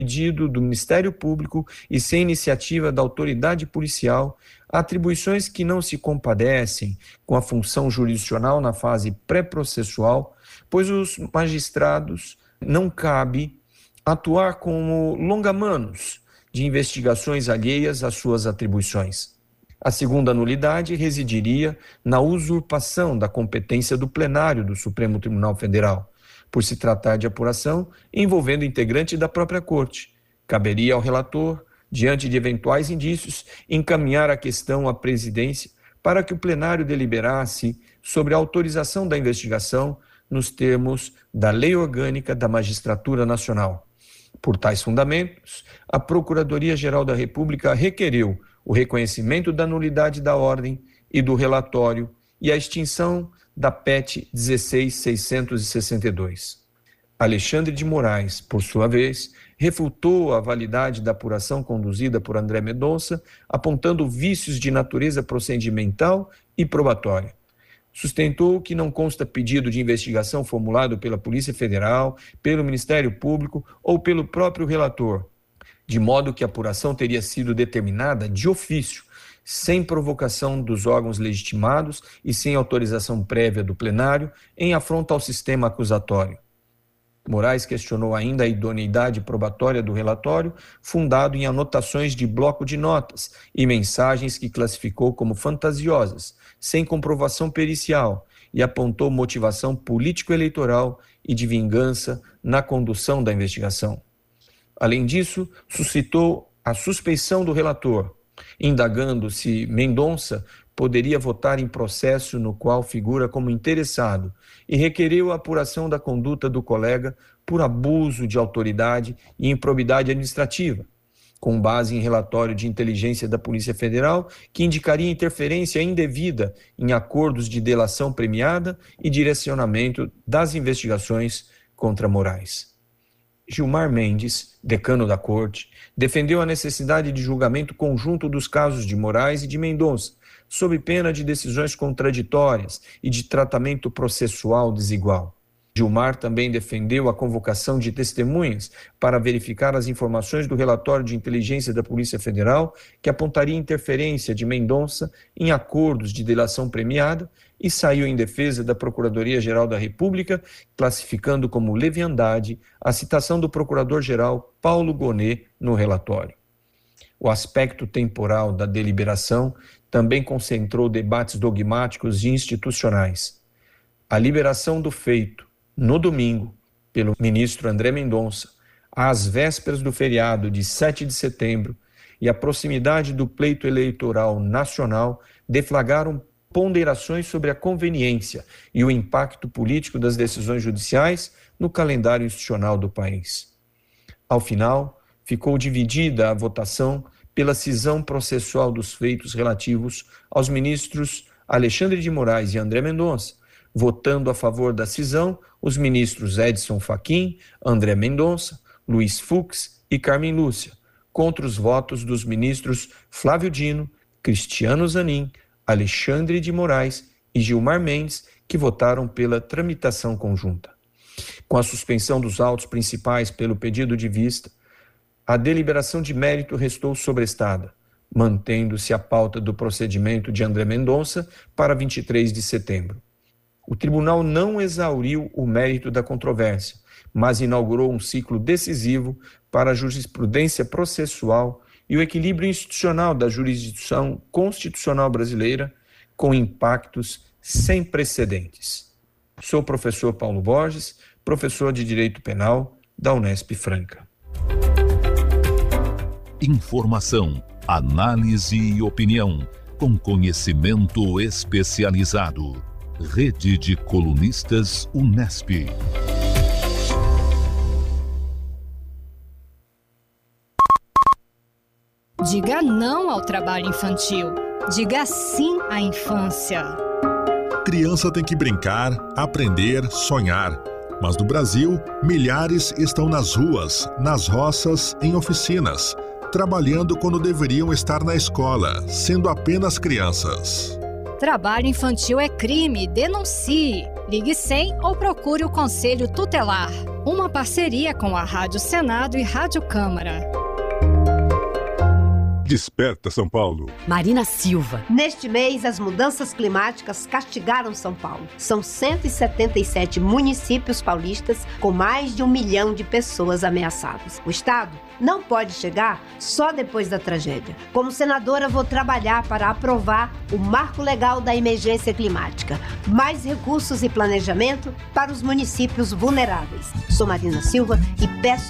pedido do Ministério Público e sem iniciativa da autoridade policial, atribuições que não se compadecem com a função jurisdicional na fase pré-processual, pois os magistrados não cabe atuar como longa-manos de investigações alheias às suas atribuições. A segunda nulidade residiria na usurpação da competência do plenário do Supremo Tribunal Federal, por se tratar de apuração envolvendo integrante da própria Corte. Caberia ao relator, diante de eventuais indícios, encaminhar a questão à presidência para que o plenário deliberasse sobre a autorização da investigação nos termos da Lei Orgânica da Magistratura Nacional. Por tais fundamentos, a Procuradoria-Geral da República requereu o reconhecimento da nulidade da ordem e do relatório e a extinção da PET 16.662. Alexandre de Moraes, por sua vez, refutou a validade da apuração conduzida por André Mendonça, apontando vícios de natureza procedimental e probatória. Sustentou que não consta pedido de investigação formulado pela Polícia Federal, pelo Ministério Público ou pelo próprio relator, de modo que a apuração teria sido determinada de ofício, sem provocação dos órgãos legitimados e sem autorização prévia do plenário, em afronta ao sistema acusatório. Moraes questionou ainda a idoneidade probatória do relatório, fundado em anotações de bloco de notas e mensagens que classificou como fantasiosas, sem comprovação pericial, e apontou motivação político-eleitoral e de vingança na condução da investigação. Além disso, suscitou a suspeição do relator, indagando se Mendonça poderia votar em processo no qual figura como interessado e requereu a apuração da conduta do colega por abuso de autoridade e improbidade administrativa, com base em relatório de inteligência da Polícia Federal que indicaria interferência indevida em acordos de delação premiada e direcionamento das investigações contra Moraes. Gilmar Mendes, decano da Corte, defendeu a necessidade de julgamento conjunto dos casos de Moraes e de Mendonça, sob pena de decisões contraditórias e de tratamento processual desigual. Gilmar também defendeu a convocação de testemunhas para verificar as informações do relatório de inteligência da Polícia Federal que apontaria interferência de Mendonça em acordos de delação premiada e saiu em defesa da Procuradoria-Geral da República, classificando como leviandade a citação do Procurador-Geral Paulo Gonet no relatório. O aspecto temporal da deliberação também concentrou debates dogmáticos e institucionais. A liberação do feito, no domingo, pelo ministro André Mendonça, às vésperas do feriado de 7 de setembro e a proximidade do pleito eleitoral nacional deflagraram ponderações sobre a conveniência e o impacto político das decisões judiciais no calendário institucional do país. Ao final, ficou dividida a votação pela cisão processual dos feitos relativos aos ministros Alexandre de Moraes e André Mendonça, votando a favor da cisão os ministros Edson Fachin, André Mendonça, Luiz Fux e Carmen Lúcia, contra os votos dos ministros Flávio Dino, Cristiano Zanin, Alexandre de Moraes e Gilmar Mendes, que votaram pela tramitação conjunta. Com a suspensão dos autos principais pelo pedido de vista, a deliberação de mérito restou sobrestada, mantendo-se a pauta do procedimento de André Mendonça para 23 de setembro. O tribunal não exauriu o mérito da controvérsia, mas inaugurou um ciclo decisivo para a jurisprudência processual e o equilíbrio institucional da jurisdição constitucional brasileira, com impactos sem precedentes. Sou o professor Paulo Borges, professor de Direito Penal da Unesp Franca. Informação, análise e opinião, com conhecimento especializado. Rede de Colunistas Unesp. Diga não ao trabalho infantil. Diga sim à infância. Criança tem que brincar, aprender, sonhar. Mas no Brasil, milhares estão nas ruas, nas roças, em oficinas, trabalhando quando deveriam estar na escola, sendo apenas crianças. Trabalho infantil é crime. Denuncie. Ligue 100 ou procure o Conselho Tutelar. Uma parceria com a Rádio Senado e Rádio Câmara. Desperta São Paulo. Marina Silva. Neste mês, as mudanças climáticas castigaram São Paulo. São 177 municípios paulistas com mais de 1 milhão de pessoas ameaçadas. O Estado não pode chegar só depois da tragédia. Como senadora, vou trabalhar para aprovar o Marco Legal da Emergência Climática. Mais recursos e planejamento para os municípios vulneráveis. Sou Marina Silva e peço